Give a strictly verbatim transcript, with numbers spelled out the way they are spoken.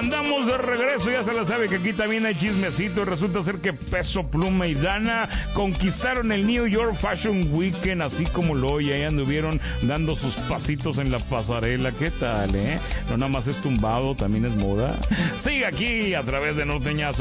Andamos de regreso, ya se la sabe que aquí también hay chismecito. Resulta ser que Peso Pluma y Dana conquistaron el New York Fashion Weekend, así como lo oye. Ahí anduvieron dando sus pasitos en la pasarela. ¿Qué tal, eh? No nada más es tumbado, también es moda. Sigue aquí a través de Norteñazo.